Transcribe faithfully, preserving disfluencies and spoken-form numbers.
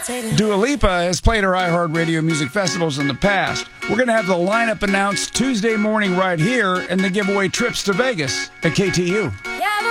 Dua Lipa has played her iHeartRadio music festivals in the past. We're going to have the lineup announced Tuesday morning right here and then give away trips to Vegas at K T U.